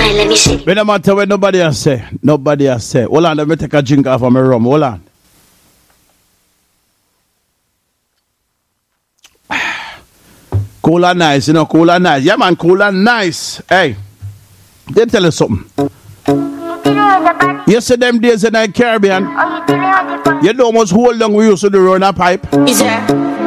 wine, let me see. But no matter what nobody has say. Nobody has say. Hold on, let me take a drink off of my rum. Hold on. Cool and nice, you know, cool and nice. Yeah, man, cool and nice. Hey, they tell you something. You see them days in the Caribbean, you know how much hold on we used to do run a pipe. Is there?